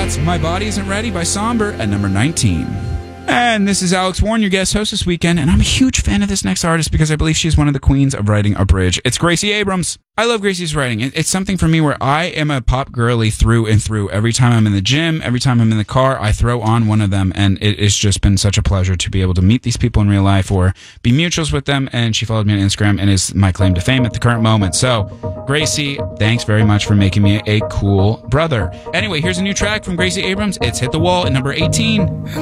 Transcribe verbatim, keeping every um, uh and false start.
That's My Body Isn't Ready by Somber at number nineteen. And this is Alex Warren, your guest host this weekend, and I'm a huge fan of this next artist because I believe she's one of the queens of writing a bridge. It's Gracie Abrams. I love Gracie's writing. It's something for me where I am a pop girly through and through. Every time I'm in the gym, every time I'm in the car, I throw on one of them, and it, it's just been such a pleasure to be able to meet these people in real life or be mutuals with them, and she followed me on Instagram and is my claim to fame at the current moment. So, Gracie, thanks very much for making me a cool brother. Anyway, here's a new track from Gracie Abrams. It's Hit the Wall at number eighteen.